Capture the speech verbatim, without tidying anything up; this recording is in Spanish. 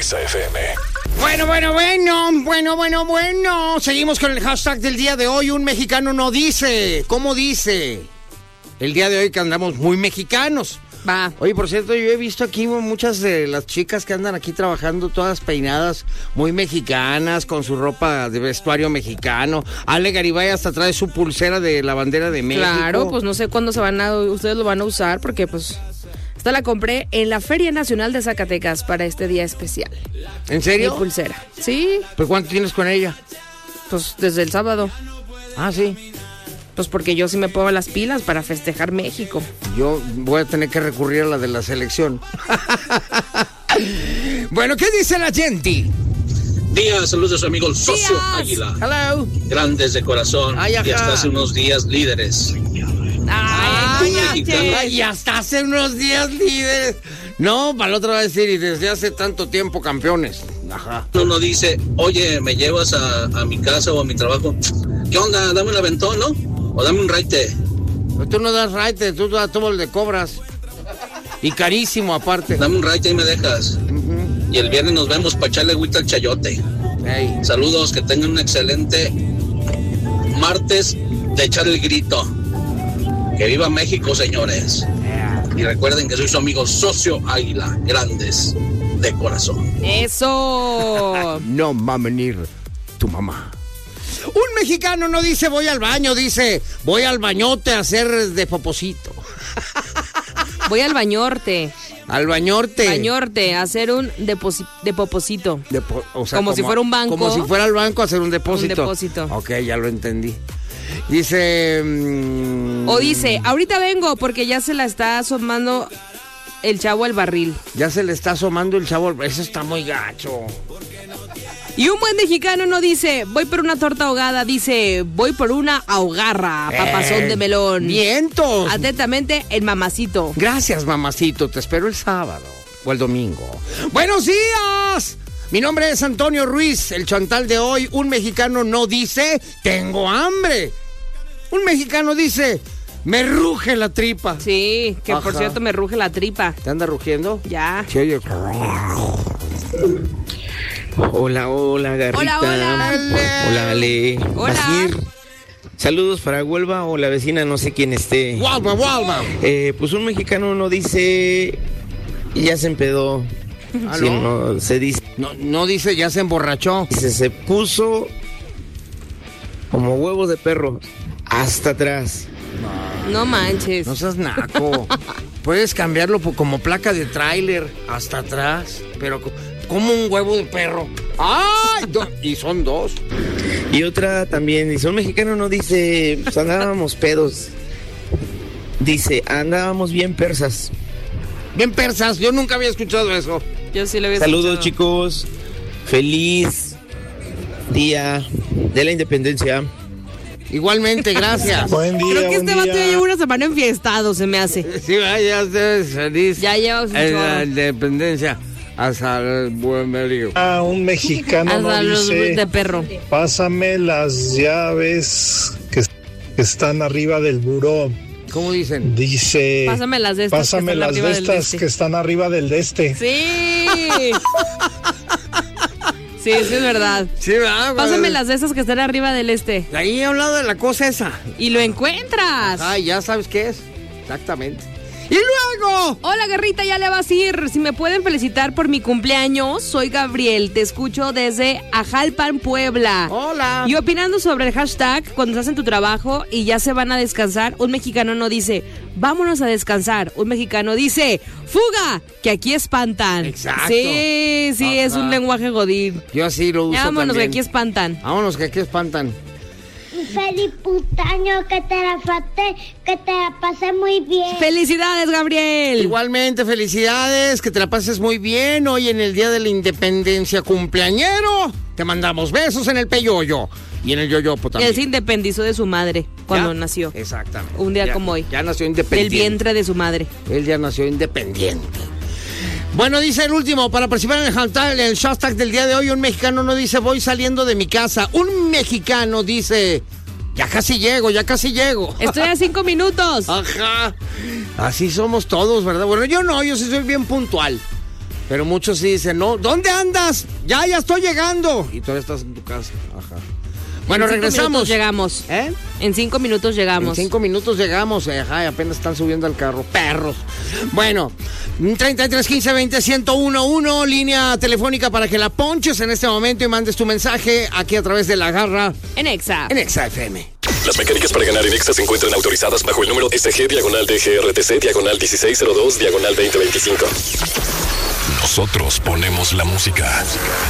Exa F M. Bueno, bueno, bueno, bueno, bueno, bueno. Seguimos con el hashtag del día de hoy. Un mexicano no dice. ¿Cómo dice? El día de hoy que andamos muy mexicanos. Va. Oye, por cierto, yo he visto aquí muchas de las chicas que andan aquí trabajando, todas peinadas, muy mexicanas, con su ropa de vestuario mexicano. Ale Garibay hasta trae su pulsera de la bandera de México. Claro, pues no sé cuándo se van a, ustedes lo van a usar, porque pues esta la compré en la Feria Nacional de Zacatecas para este día especial. ¿En serio? Mi pulsera. Sí. ¿Pues cuánto tienes con ella? Pues desde el sábado. Ah, sí. Pues porque yo sí me pongo las pilas para festejar México. Yo voy a tener que recurrir a la de la selección. Bueno, ¿qué dice la gente? Días, saludos a su amigo el socio Días. Águila. Hello. Grandes de corazón. Ay, y hasta ajá. hace unos días líderes. Ay, Ay, cállate. Ay, y hasta hace unos días líderes. No, para la otra va a decir, y desde hace tanto tiempo campeones. Ajá. Uno dice, oye, ¿me llevas a, a mi casa o a mi trabajo? ¿Qué onda? Dame un aventón, ¿no? O dame un raite. Pero tú no das raite, tú das todo el de cobras. Y carísimo aparte. Dame un raite y me dejas. Uh-huh. Y el viernes nos vemos para echarle agüita al chayote. Hey. Saludos, que tengan un excelente martes de echar el grito. Que viva México, señores. Y recuerden que soy su amigo socio Águila, grandes de corazón. Eso. No va a venir tu mamá. Un mexicano no dice voy al baño, dice voy al bañote a hacer de poposito. Voy al bañorte. Al bañorte. Bañorte, a hacer un deposi- de poposito. Depo- o sea, Como si fuera un banco. Como si fuera al banco a hacer un depósito. Un depósito. Ok, ya lo entendí. Dice... Mmm, O dice, ahorita vengo porque ya se la está asomando el chavo al barril. ya se le está asomando el chavo. Eso está muy gacho. Y un buen mexicano no dice, voy por una torta ahogada, dice, voy por una ahogarra, papazón Eh, de melón. ¡Vientos! Atentamente, el mamacito. Gracias, mamacito. Te espero el sábado o el domingo. ¡Buenos días! Mi nombre es Antonio Ruiz. El chantal de hoy, un mexicano no dice, tengo hambre. Un mexicano dice, me ruge la tripa. Sí, que por Ajá. cierto me ruge la tripa. ¿Te anda rugiendo? Ya. Sí, oye. Hola, hola, Garrita. Hola, hola. Hola, Ale. Hola. Basir. Saludos para Huelva o la vecina, no sé quién esté. Walma, Walma. Eh, pues un mexicano no dice, ya se empedó. Ah, Sí, ¿no? no, se dice, No, no dice, ya se emborrachó. dice, se puso como huevos de perro hasta atrás. No manches. No seas naco. Puedes cambiarlo por- como placa de tráiler hasta atrás, pero co- como un huevo de perro. ¡Ay! Do- y son dos. Y otra también, dice, un mexicano no dice, pues andábamos pedos. Dice, andábamos bien persas. Bien persas, yo nunca había escuchado eso. Yo sí lo había Saludos, escuchado. chicos. Feliz día de la independencia. Igualmente, gracias. Buen día, Creo que buen este vato ya día. lleva una semana enfiestado, se me hace. Sí, ya se feliz. Ya lleva un en la chorro. independencia. Hasta el buen medio. Ah, un mexicano no Hasta los de dice, perro. pásame las llaves que, que están arriba del buró. ¿Cómo dicen? Dice, Pásame las de estas que pásame están las arriba de del estas este. que están arriba del de este. Sí. Sí, sí es verdad. Sí, ¿verdad? Pásame las de esas que están arriba del este. Ahí he hablado de la cosa esa. Y lo encuentras. Ah, ya sabes qué es. Exactamente. ¡Y luego! Hola, Garrita, ya le vas a ir. Si me pueden felicitar por mi cumpleaños, soy Gabriel. Te escucho desde Ajalpan, Puebla. Hola. Y opinando sobre el hashtag, cuando estás en tu trabajo y ya se van a descansar, un mexicano no dice, vámonos a descansar. Un mexicano dice, fuga, que aquí espantan. Exacto. Sí, sí, Ajá. es un lenguaje godín. Yo así lo uso Ya vámonos, que también. aquí espantan. Vámonos, que aquí espantan. Feliz putaño, que te la faste, que te la pasé muy bien. ¡Felicidades, Gabriel! Igualmente, felicidades, que te la pases muy bien hoy en el Día de la Independencia cumpleañero. Te mandamos besos en el peyoyo y en el yoyopo también. Él se independizó de su madre cuando ¿Ya? nació. Exactamente. Un día Ya- como hoy. Ya nació Del independiente. vientre de su madre. Él ya nació independiente. Bueno, dice el último, para participar en el hashtag, el hashtag del día de hoy, un mexicano no dice voy saliendo de mi casa. Un mexicano dice, ya casi llego, ya casi llego. Estoy a cinco minutos. Ajá. Así somos todos, ¿verdad? Bueno, yo no, yo sí soy bien puntual. Pero muchos sí dicen, no, ¿dónde andas? Ya, ya estoy llegando. Y todavía estás en tu casa. Ajá. Bueno, en cinco regresamos. Minutos llegamos. ¿Eh? En cinco minutos llegamos. En cinco minutos llegamos. Ajá, y apenas están subiendo al carro. Perros. Bueno, treinta y tres, quince, veinte, ciento uno, uno, línea telefónica para que la ponches en este momento y mandes tu mensaje aquí a través de La Garra. En Exa. En Exa F M. Las mecánicas para ganar en Exa se encuentran autorizadas bajo el número S G diagonal D G R T C diagonal dieciséis cero dos diagonal veinte veinticinco. Nosotros ponemos la música.